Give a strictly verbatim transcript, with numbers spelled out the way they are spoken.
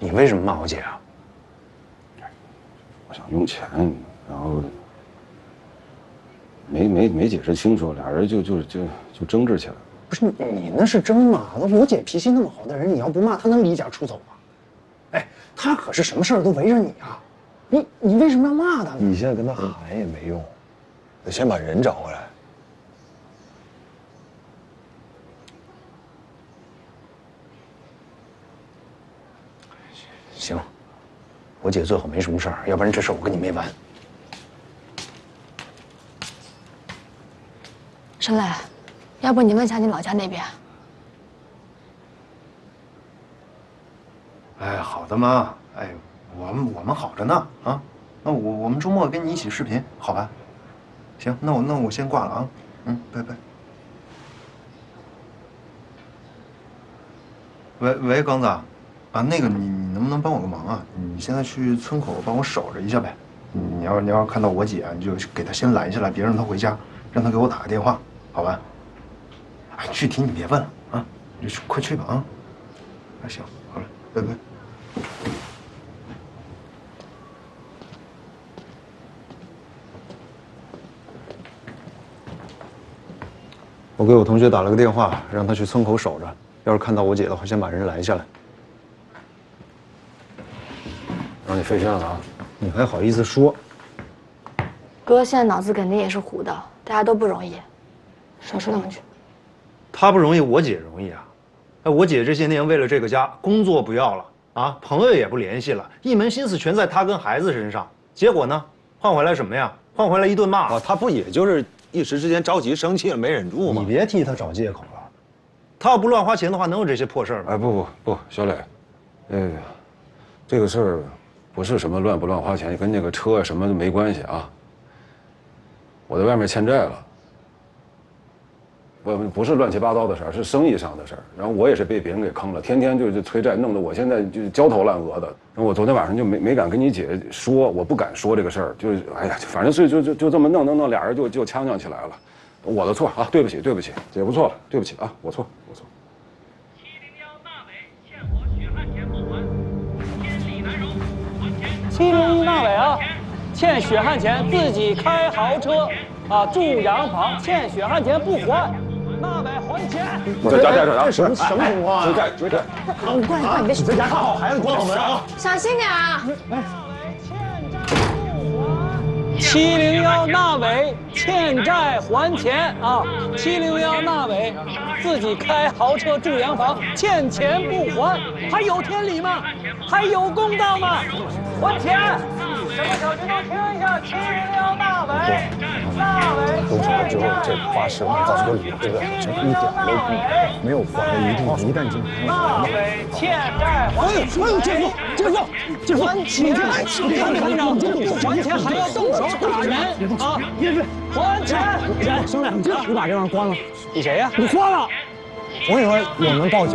你为什么骂我姐啊？ 我想用钱，然后没没没解释清楚，俩人就就就就争执起来了。 不是你那是争嘛？那我姐脾气那么好的人，你要不骂她能离家出走吗？哎，她可是什么事儿都围着你啊！你你为什么要骂她呢？ 你现在跟她喊也没用，得先把人找回来。 行，我姐最好没什么事儿，要不然这事儿我跟你没完。 沈磊，要不你问一下你老家那边？ 哎，好的妈，哎，我们我们好着呢啊，那我我们周末跟你一起视频，好吧？行，那我那我先挂了啊，嗯，拜拜。喂喂，刚子，啊，那个你你能不能帮我个忙啊？你现在去村口帮我守着一下呗。你要你要看到我姐，你就给她先拦下来，别让她回家，让她给我打个电话，好吧？哎，具体你别问了啊，你就快去吧啊。那行，好了，拜拜。 我给我同学打了个电话，让他去村口守着，要是看到我姐的话，先把人拦下来。 让你费心了啊！ 你还好意思说？ 哥现在脑子肯定也是糊的，大家都不容易，少说两句。 他不容易，我姐容易啊！哎，我姐这些年为了这个家，工作不要了啊，朋友也不联系了，一门心思全在她跟孩子身上。结果呢，换回来什么呀？换回来一顿骂。 啊，他不也就是一时之间着急生气了，没忍住吗？ 你别替他找借口了。 他要不乱花钱的话，能有这些破事儿吗？ 哎，不不不，小磊，呃，这个事儿不是什么乱不乱花钱，跟那个车啊什么都没关系啊。我在外面欠债了。不不是乱七八糟的事儿，是生意上的事儿。然后我也是被别人给坑了，天天就就催债，弄得我现在就焦头烂额的。然后我昨天晚上就没没敢跟你姐说，我不敢说这个事儿，就是哎呀，反正是就就就这么弄弄弄，俩人就就呛呛起来了。我的错啊，对不起对不起，姐夫错了，对不起啊，我错我错。 七零幺大伟欠我血汗钱不还，千里难容还钱。 七零一大伟啊，欠血汗钱自己开豪车啊，住洋房，欠血汗钱不还。大伟还钱！ 这家家长什么什么情况啊？ 追债追债！ 你过来，过来，你别你在家看好孩子，关好门啊！ 小心点啊！ 七零幺大伟欠债还钱啊！七零幺大伟自己开豪车住洋房，欠钱不还，还有天理吗？还有公道吗？还钱！什么小区都听一下，七零幺大伟，大伟都走了之后，这花十万造成的理亏了，这一点都没有还的余地。一旦今天大伟欠债还钱！哎呦，姐夫，姐夫，姐夫，还钱！你看看着，还钱还要动手打人啊！还钱！兄弟，你把这玩意儿关了。你谁呀？你关了！ 我以为我们报警。